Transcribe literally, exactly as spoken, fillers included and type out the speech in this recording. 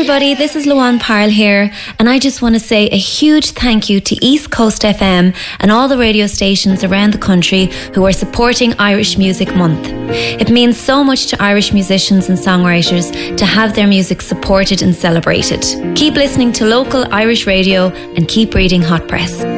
everybody, this is Luan Parle here, and I just want to say a huge thank you to East Coast F M and all the radio stations around the country who are supporting Irish Music Month. It means so much to Irish musicians and songwriters to have their music supported and celebrated. Keep listening to local Irish radio and keep reading Hot Press.